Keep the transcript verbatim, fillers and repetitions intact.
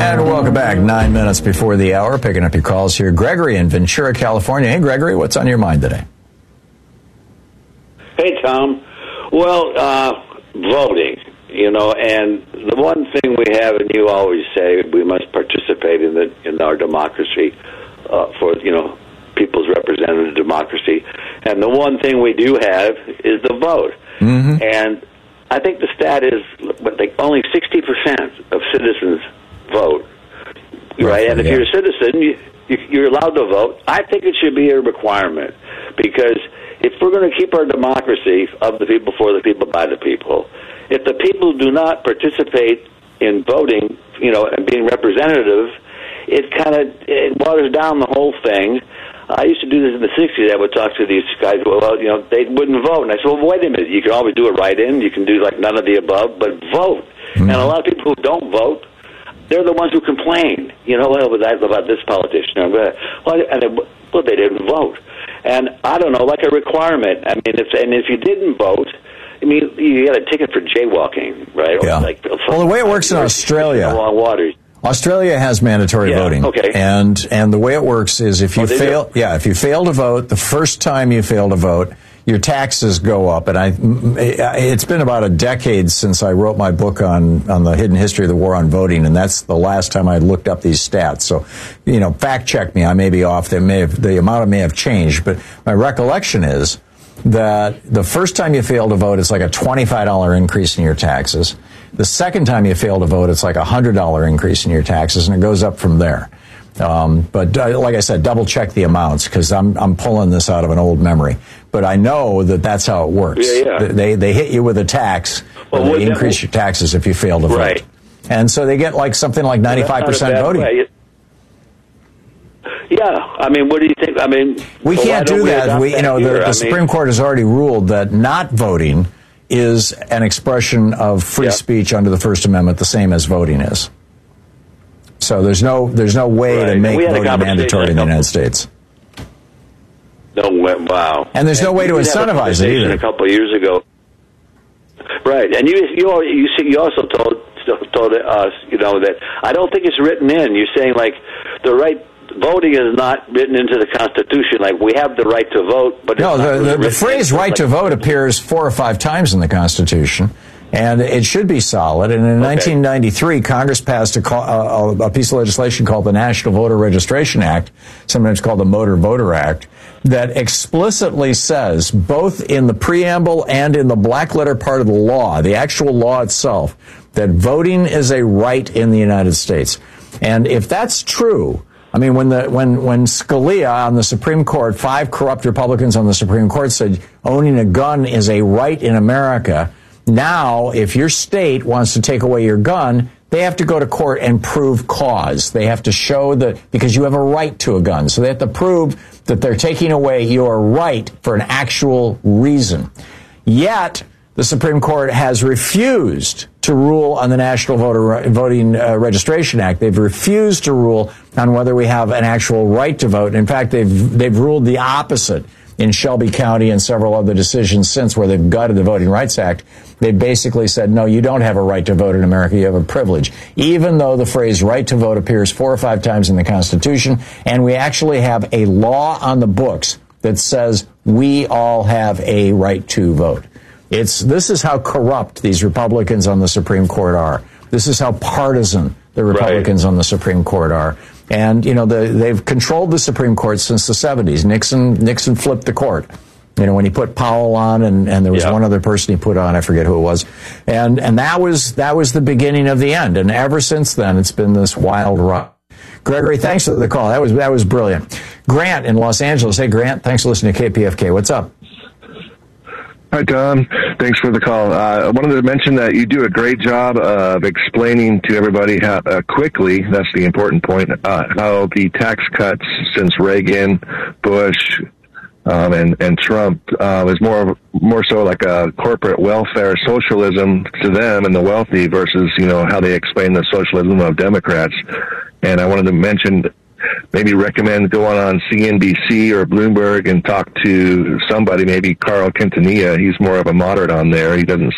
And welcome back. Nine minutes before the hour, picking up your calls here. Gregory in Ventura, California. Hey, Gregory, what's on your mind today? Hey, Tom. Well, uh, voting, you know, and the one thing we have, and you always say, we must participate in the in our democracy uh, for, you know, people's representative democracy. And the one thing we do have is the vote. Mm-hmm. And I think the stat is, but like only sixty percent of citizens vote, right? Roughly, and if yeah. you're a citizen, you, you, you're allowed to vote. I think it should be a requirement, because if we're going to keep our democracy of the people, for the people, by the people, if the people do not participate in voting, you know, and being representative, it kind of it waters down the whole thing. I used to do this in the sixties. I would talk to these guys, well, you know, they wouldn't vote. And I said, well, wait a minute. You can always do a write-in. You can do, like, none of the above, but vote. Mm-hmm. And a lot of people who don't vote, they're the ones who complain. You know, well, about this politician. Well, and they, well, they didn't vote. And I don't know, like a requirement. I mean, if, and if you didn't vote, I mean, you got a ticket for jaywalking, right? Yeah. Or like, well, the way it works in Australia, along waters. Australia has mandatory yeah, voting, okay. and and the way it works is if you oh, fail, do? yeah, if you fail to vote the first time you fail to vote, your taxes go up. And I, it's been about a decade since I wrote my book on on the hidden history of the war on voting, and that's the last time I looked up these stats. So, you know, fact check me. I may be off. They may have, the amount may have changed, but my recollection is that the first time you fail to vote, it's like a twenty-five dollars increase in your taxes. The second time you fail to vote, it's like a one hundred dollars increase in your taxes, and it goes up from there. Um, but uh, like I said, double check the amounts, because I'm I'm pulling this out of an old memory. But I know that that's how it works. Yeah, yeah. They they hit you with a tax, well, or they increase that, your taxes if you fail to right. vote. And so they get like something like ninety-five percent well, voting. Way. Yeah, I mean, what do you think? I mean, we well, can't do we that. We, you know, the, the I Supreme mean, Court has already ruled that not voting is an expression of free yeah. speech under the First Amendment, the same as voting is. So there's no there's no way right. to make voting mandatory in the couple, United States. No, wow. And there's and no way to incentivize it either. A couple of years ago, right? And you you you see, you also told told us, you know, that I don't think it's written in. You're saying like the right. Voting is not written into the Constitution. Like, we have the right to vote, but it's no, not the, really the, the phrase "right like, to vote" appears four or five times in the Constitution, and it should be solid. And in okay. nineteen ninety-three, Congress passed a, call, a, a piece of legislation called the National Voter Registration Act, sometimes called the Motor Voter Act, that explicitly says, both in the preamble and in the black letter part of the law, the actual law itself, that voting is a right in the United States. And if that's true, I mean, when the when when Scalia on the Supreme Court, five corrupt Republicans on the Supreme Court said owning a gun is a right in America, now if your state wants to take away your gun, they have to go to court and prove cause. They have to show that, because you have a right to a gun. So they have to prove that they're taking away your right for an actual reason. Yet, the Supreme Court has refused to rule on the National Voter Voting uh, Registration Act. They've refused to rule on whether we have an actual right to vote. In fact, they've they've ruled the opposite in Shelby County and several other decisions since, where they've gutted the Voting Rights Act. They basically said, no, you don't have a right to vote in America. You have a privilege, even though the phrase right to vote appears four or five times in the Constitution. And we actually have a law on the books that says we all have a right to vote. It's this is how corrupt these Republicans on the Supreme Court are. This is how partisan the Republicans right. on the Supreme Court are. And, you know, the, they've controlled the Supreme Court since the seventies. Nixon Nixon flipped the court. You know, when he put Powell on, and, and there was yep. one other person he put on, I forget who it was. And and that was that was the beginning of the end. And ever since then, it's been this wild ride. Gregory, thanks for the call. That was that was brilliant. Grant in Los Angeles. Hey, Grant, thanks for listening to K P F K. What's up? Hi, Tom. Thanks for the call. Uh, I wanted to mention that you do a great job of explaining to everybody how uh, quickly, that's the important point, uh, how the tax cuts since Reagan, Bush, um, and, and Trump uh, is more more so like a corporate welfare socialism to them and the wealthy versus, you know, how they explain the socialism of Democrats. And I wanted to mention, maybe recommend going on C N B C or Bloomberg and talk to somebody, maybe Carl Quintanilla. He's more of a moderate on there. He doesn't